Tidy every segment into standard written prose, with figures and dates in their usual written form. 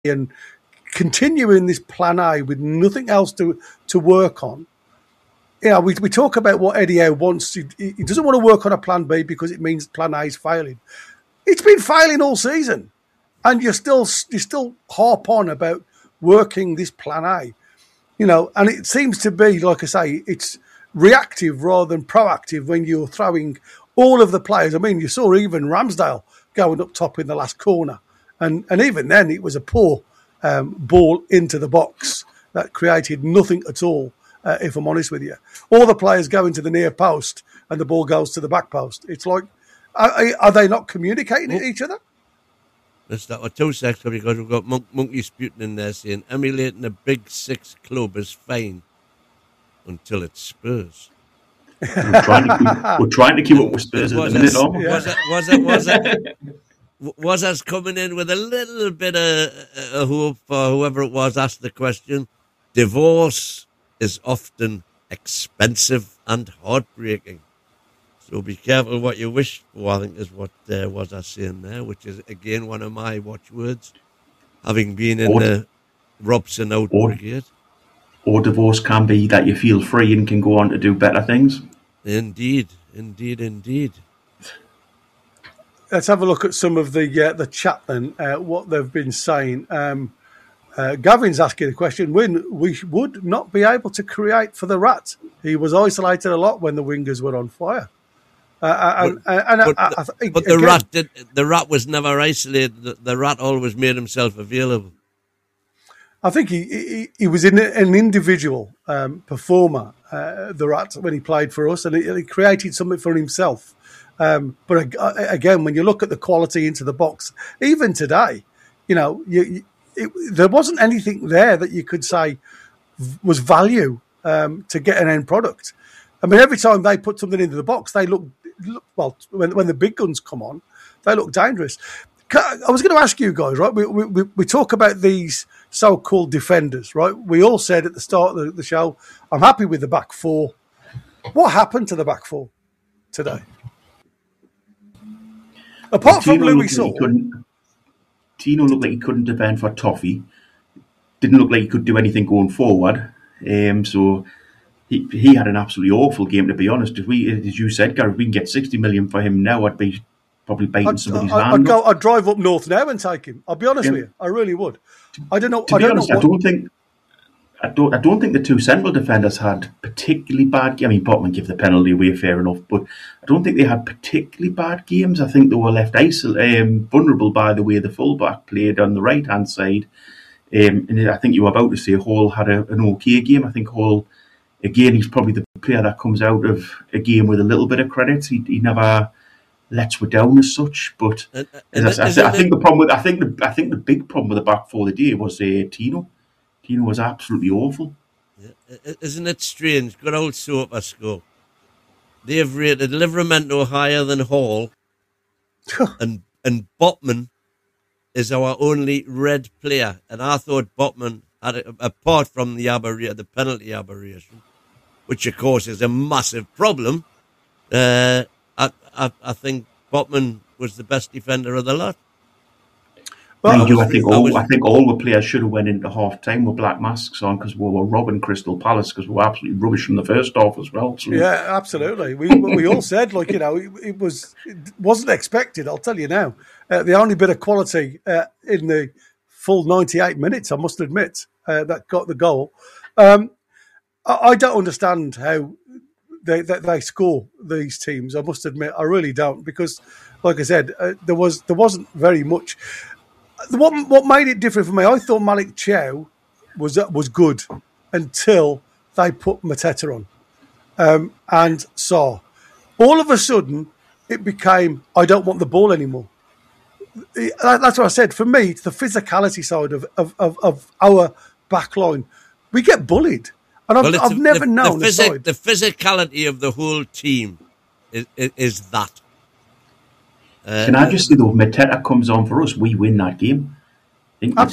and continuing this plan A with nothing else to work on. Yeah, we talk about what Eddie Howe wants. He doesn't want to work on a plan B because it means plan A is failing. It's been failing all season, and you still harp on about working this plan A. And it seems to be, like I say, it's reactive rather than proactive when you're throwing all of the players. I mean, you saw even Ramsdale going up top in the last corner, and even then it was a poor ball into the box that created nothing at all. If I'm honest with you, all the players go into the near post and the ball goes to the back post. It's like, are they not communicating with each other? Let's start with 2 seconds because we've got Monkey Sputin in there saying emulating a Big Six club is fine until it's Spurs. We're trying to keep up with Spurs at the minute. Was us coming in with a little bit of hope for whoever it was asked the question? Divorce is often expensive and heartbreaking. So be careful what you wish for, I think is what was I saying there, which is, again, one of my watchwords, having been in the Robson out brigade. Or divorce can be that you feel free and can go on to do better things. Indeed. Let's have a look at some of the chat then, what they've been saying. Gavin's asking a question. When we would not be able to create for the Rat. He was isolated a lot when the wingers were on fire. But the Rat was never isolated. The Rat always made himself available. I think he was an individual performer, the Rat, when he played for us, and he created something for himself. But again, when you look at the quality into the box, even today, there wasn't anything there that you could say was value to get an end product. I mean, every time they put something into the box, they look well. When the big guns come on, they look dangerous. I was going to ask you guys, right? We talk about these so-called defenders, right? We all said at the start of the show, I'm happy with the back four. What happened to the back four today? Apart from Louis Saul. Tino looked like he couldn't defend for Toffee. Didn't look like he could do anything going forward. So he had an absolutely awful game, to be honest. If we, as you said, Gareth, we can get 60 million for him now, I'd be probably biting somebody's hand. I'd drive up north now and take him. I'll be honest with you. I really would. I don't know. I don't think the two central defenders had particularly bad games. I mean, Botman gave the penalty away, fair enough, but I don't think they had particularly bad games. I think they were left vulnerable by the way the fullback played on the right-hand side. And I think you were about to say Hall had an okay game. I think Hall, again, he's probably the player that comes out of a game with a little bit of credit. He never lets us down as such. But I think the big problem with the back four of the day was Tino. Tino was absolutely awful. Isn't it strange? Good old SofaScore. They've rated Livramento higher than Hall, and Botman is our only red player. And I thought Botman, apart from the penalty aberration, which of course is a massive problem, I think Botman was the best defender of the lot. Well, I think all the players should have went into half time with black masks on because we were robbing Crystal Palace because we were absolutely rubbish in the first half as well. So. Yeah, absolutely. We all said it wasn't expected. I'll tell you now, the only bit of quality in the full 98 minutes, I must admit, that got the goal. I don't understand how they score these teams. I must admit, I really don't, because, like I said, there wasn't very much. What made it different for me, I thought Malik Chow was good until they put Mateta on and Sarr. All of a sudden, it became, I don't want the ball anymore. That's what I said. For me, it's the physicality side of our back line. We get bullied. And I've never known the physicality of the whole team is that. Can I just say though, Mateta comes on for us, we win that game. I think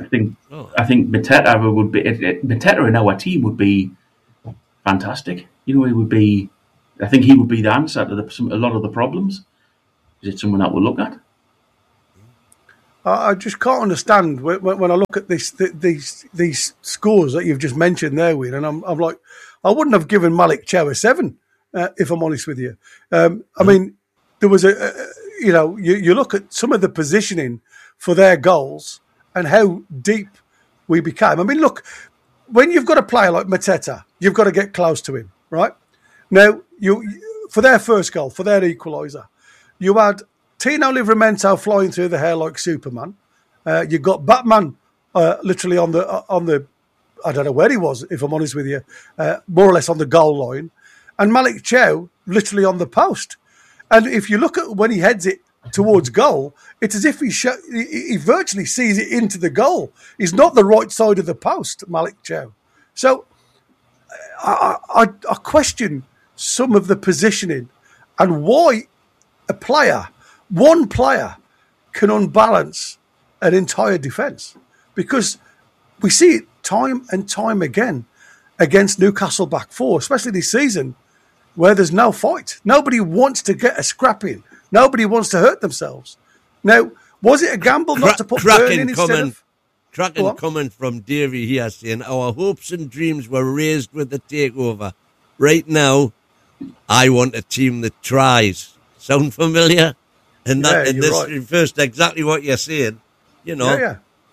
Mateta would be Mateta in our team would be fantastic. He would be. I think he would be the answer to a lot of the problems. Is it someone that we'll look at? I just can't understand when I look at these scores that you've just mentioned there, Wayne, and I'm like, I wouldn't have given Malik Chow a 7 if I'm honest with you. I mean, there was you look at some of the positioning for their goals and how deep we became. I mean, look, when you've got a player like Mateta, you've got to get close to him, right? Now, for their first goal, for their equaliser, you had Tino Livramento flying through the hair like Superman. You got Batman literally on the I don't know where he was, if I'm honest with you, more or less on the goal line, and Malik Chow literally on the post. And if you look at when he heads it towards goal, it's as if he virtually sees it into the goal. He's not the right side of the post, Malik Chow. So I question some of the positioning and why one player can unbalance an entire defence, because we see it time and time again against Newcastle back four, especially this season, where there's no fight. Nobody wants to get a scrap in. Nobody wants to hurt themselves. Now, was it a gamble not to put Burn in instead of... Cracking comment from Davey here saying, our hopes and dreams were raised with the takeover. Right now, I want a team that tries. Sound familiar? And that this right. refers to exactly what you're saying. You know,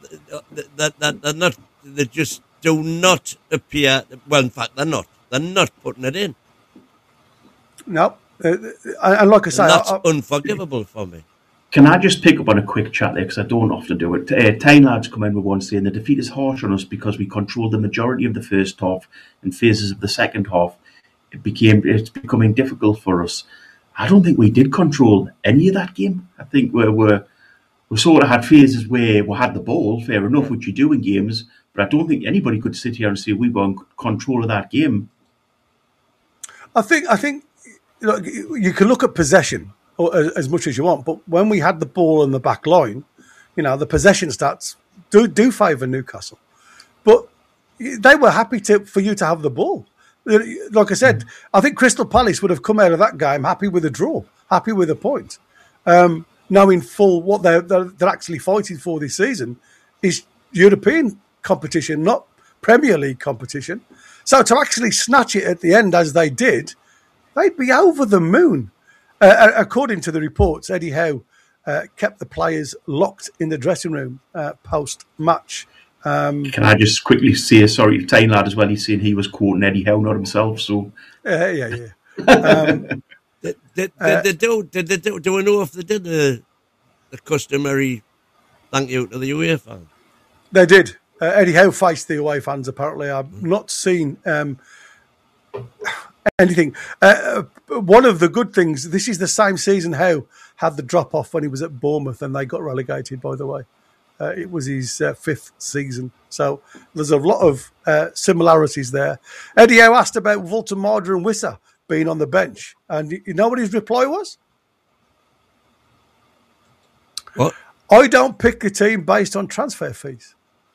they just do not appear. Well, in fact, they're not. They're not putting it in. No, and like I say, that's unforgivable for me. Can I just pick up on a quick chat there, because I don't often do it. 10 lads come in with one saying the defeat is harsh on us because we controlled the majority of the first half and phases of the second half. It's becoming difficult for us. I don't think we did control any of that game. I think we sort of had phases where we had the ball, fair enough, which you do in games, but I don't think anybody could sit here and say we were in control of that game. I think you can look at possession as much as you want, but when we had the ball in the back line, the possession stats do favour Newcastle. But they were happy for you to have the ball. Like I said, I think Crystal Palace would have come out of that game happy with a draw, happy with a point, knowing full what they're actually fighting for this season is European competition, not Premier League competition. So to actually snatch it at the end as they did, they'd be over the moon. According to the reports, Eddie Howe kept the players locked in the dressing room post-match. Can I just quickly say sorry to Tyne Lad as well? He's saying he was quoting Eddie Howe, not himself. So yeah. Did they do we know if they did the customary thank you to the away fans? They did. Eddie Howe faced the away fans. Apparently, I've not seen anything. One of the good things. This is the same season Howe had the drop off when he was at Bournemouth, and they got relegated. By the way. It was his fifth season. So there's a lot of similarities there. Eddie Howe asked about Vulton Marder and Wissa being on the bench. And you know what his reply was? What? I don't pick a team based on transfer fees.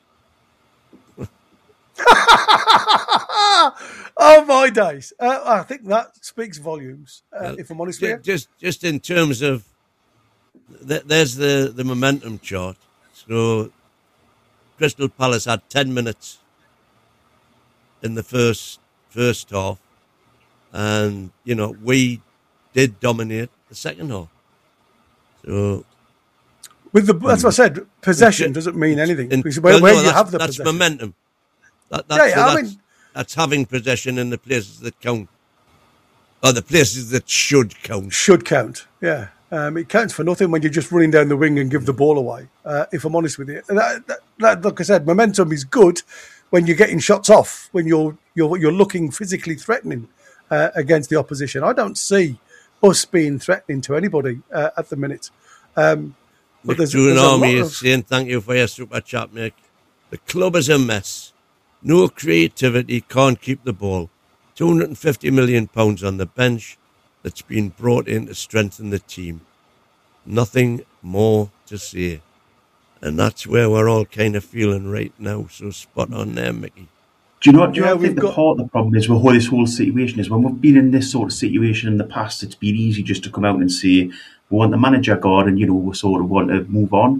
Oh, my days. I think that speaks volumes, if I'm honest with you. Just in terms of... There's the momentum chart. So, Crystal Palace had 10 minutes in the first half, and we did dominate the second half. So, that's what I said. Possession doesn't mean anything. Where you have the that's possession. Momentum. That's having possession in the places that count, or the places that should count. Should count. Yeah. It counts for nothing when you're just running down the wing and give the ball away, if I'm honest with you. Like I said, momentum is good when you're getting shots off, when you're looking physically threatening against the opposition. I don't see us being threatening to anybody at the minute. But there's Army is saying thank you for your super chat, Mick. The club is a mess. No creativity, can't keep the ball. £250 million on the bench. That's been brought in to strengthen the team. Nothing more to say. And that's where we're all kind of feeling right now. So spot on there, Mickey. Do you know I think part of the problem is with this whole situation is when we've been in this sort of situation in the past, it's been easy just to come out and say, we want the manager gone and, we sort of want to move on.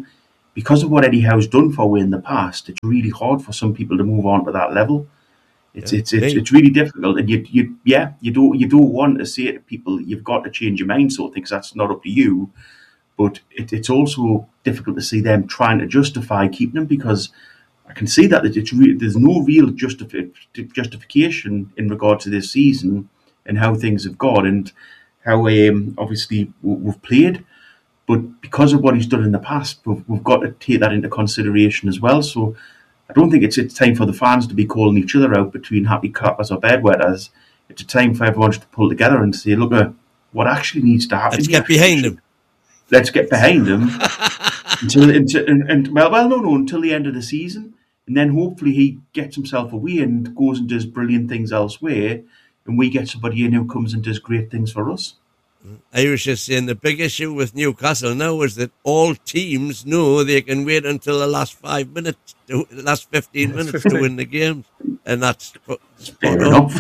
because of what Eddie Howe's done for we in the past, it's really hard for some people to move on to that level. It's really difficult, and you don't want to say to people you've got to change your mind, sort of thing, 'cause that's not up to you. But it's also difficult to see them trying to justify keeping them, because I can see that there's no real justification in regard to this season and how things have gone and how obviously we've played. But because of what he's done in the past, we've got to take that into consideration as well. So I don't think it's time for the fans to be calling each other out between happy clappers or bedwetters. It's a time for everyone to pull together and say, look at what actually needs to happen. Let's get behind him. Let's get behind him until the end of the season. And then hopefully he gets himself away and goes and does brilliant things elsewhere. And we get somebody in who comes and does great things for us. I was just saying the big issue with Newcastle now is that all teams know they can wait until the last 15 minutes to win the games. And that's fair enough.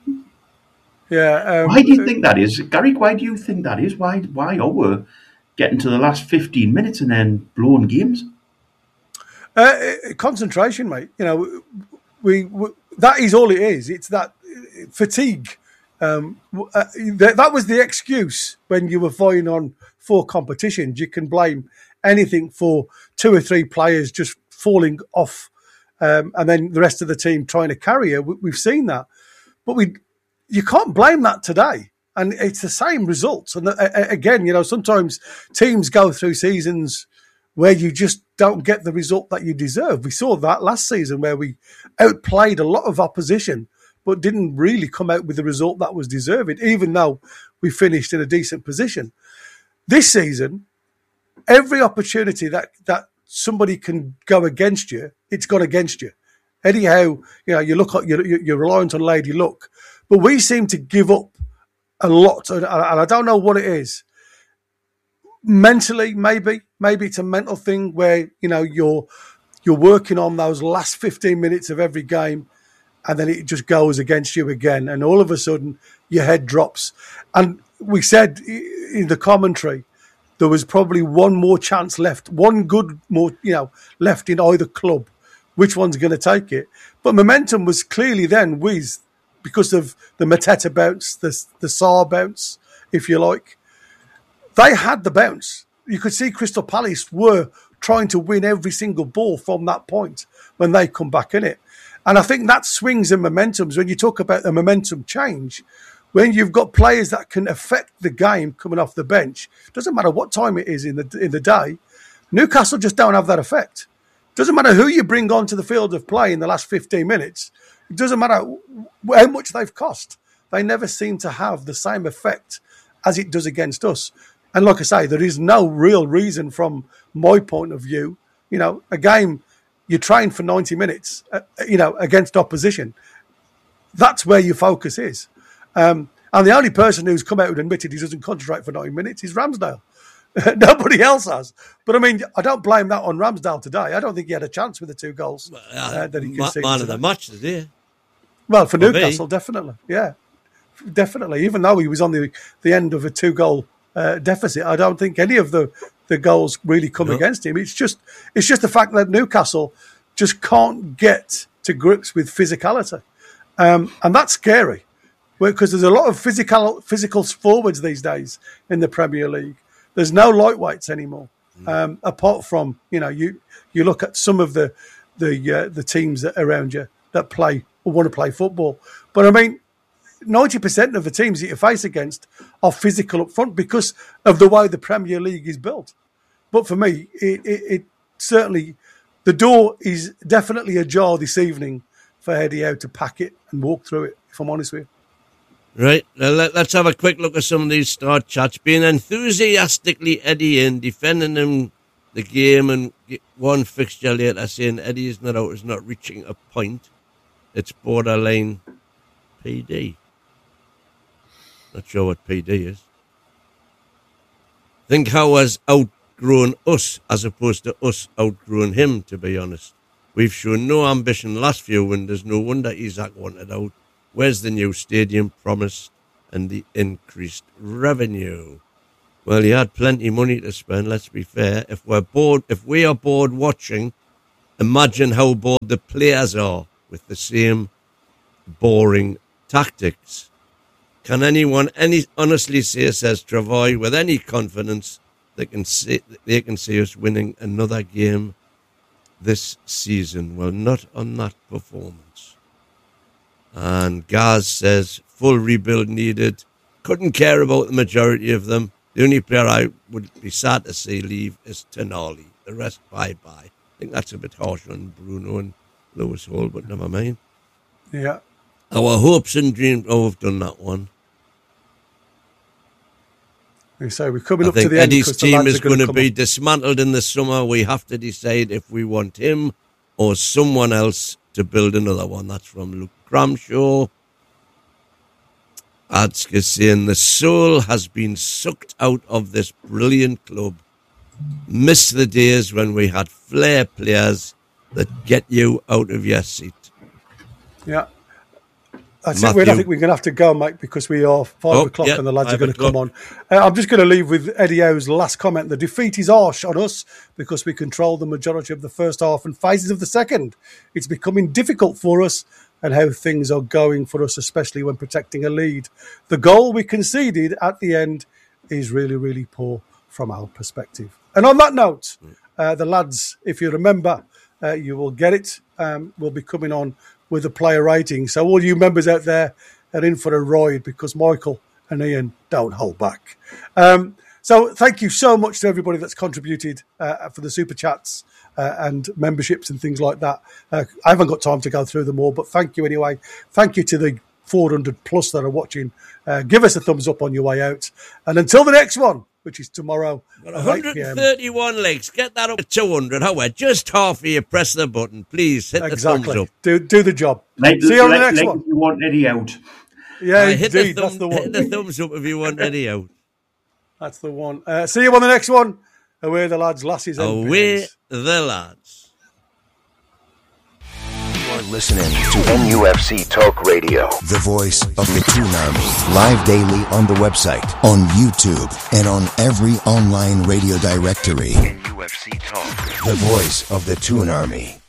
Yeah. Why do you think that is? Gary, why do you think that is? Why are we getting to the last 15 minutes and then blowing games? Concentration, mate. You know, we that is all it is. It's that fatigue. That was the excuse when you were vying on 4 competitions. You can blame anything for 2 or 3 players just falling off, and then the rest of the team trying to carry you. We've seen that, but you can't blame that today. And it's the same results. And again, you know, sometimes teams go through seasons where you just don't get the result that you deserve. We saw that last season where we outplayed a lot of opposition, but didn't really come out with the result that was deserved, even though we finished in a decent position. This season, every opportunity that somebody can go against you, it's gone against you. Eddie Howe, you know, you're reliant on Lady Luck, but we seem to give up a lot, and I don't know what it is. Mentally, maybe it's a mental thing where, you know, you're working on those last 15 minutes of every game, and then it just goes against you again, and all of a sudden your head drops. And we said in the commentary there was probably one more chance left, one good more, you know, left in either club. Which one's going to take it? But momentum was clearly then whizzed because of the Mateta bounce, the Sarr bounce, if you like. They had the bounce. You could see Crystal Palace were trying to win every single ball from that point when they come back in it. And I think that swings in momentums. When you talk about the momentum change, when you've got players that can affect the game coming off the bench, doesn't matter what time it is in the day, Newcastle just don't have that effect. Doesn't matter who you bring onto the field of play in the last 15 minutes. It doesn't matter how much they've cost. They never seem to have the same effect as it does against us. And like I say, there is no real reason from my point of view. You know, a game you train for 90 minutes, you know, against opposition. That's where your focus is. And the only person who's come out and admitted he doesn't concentrate for 90 minutes is Ramsdale. Nobody else has. But I mean, I don't blame that on Ramsdale today. I don't think he had a chance with the 2 goals that he conceded. Man of the match today. Well, for Newcastle, definitely. Yeah, definitely. Even though he was on the end of a 2-goal deficit, I don't think any of the goals really come against him. It's just the fact that Newcastle just can't get to grips with physicality. And that's scary because there's a lot of physical forwards these days in the Premier League. There's no lightweights anymore, apart from, you know, you look at some of the teams that around you that play or want to play football. But I mean, 90% of the teams that you face against are physical up front because of the way the Premier League is built. But for me, it certainly, the door is definitely ajar this evening for Eddie Howe to pack it and walk through it, if I'm honest with you. Right, now let's have a quick look at some of these start chats. Being enthusiastically Eddie in, defending him the game, and one fixture later saying Eddie is not reaching a point. It's borderline PD. Not sure what PD is. Think Howe has outgrown us as opposed to us outgrowing him, to be honest. We've shown no ambition last few windows. No wonder Isaac wanted out. Where's the new stadium promised and the increased revenue? Well, he had plenty of money to spend, let's be fair. If we are bored watching, imagine how bored the players are with the same boring tactics. Can anyone honestly say, says Travoy, with any confidence, they can see us winning another game this season? Well, not on that performance. And Gaz says, full rebuild needed. Couldn't care about the majority of them. The only player I would be sad to see leave is Tonali. The rest, bye-bye. I think that's a bit harsh on Bruno and Lewis Hall, but never mind. Yeah. Our hopes and dreams... Oh, we've done that one. So we're coming up to the end. Eddie's team is going to be dismantled in the summer. We have to decide if we want him or someone else to build another one. That's from Luke Cramshaw. Adsk is saying the soul has been sucked out of this brilliant club. Miss the days when we had flair players that get you out of your seat. Yeah. That's it. I think we're going to have to go, mate, because we are 5 o'clock and the lads are going to come on. I'm just going to leave with Eddie Howe's last comment. The defeat is harsh on us because we controlled the majority of the first half and phases of the second. It's becoming difficult for us and how things are going for us, especially when protecting a lead. The goal we conceded at the end is really, really poor from our perspective. And on that note, the lads, if you remember, you will get it. We'll be coming on with a player rating. So all you members out there are in for a ride because Michael and Ian don't hold back. So thank you so much to everybody that's contributed for the super chats and memberships and things like that. I haven't got time to go through them all, but thank you anyway. Thank you to the 400 plus that are watching. Give us a thumbs up on your way out. And until the next one, which is tomorrow. 131 legs. Get that up to 200. However, just half of you press the button. Please hit the thumbs up. Do the job. See you on the next one. If you want Eddie out. Yeah, indeed. That's the one. Hit the thumbs up if you want Eddie out. That's the one. See you on the next one. Away the lads, lasses and Away the lads. You're listening to NUFC Talk Radio, the voice of the Toon Army. Live daily on the website, on YouTube, and on every online radio directory. NUFC Talk, the voice of the Toon Army.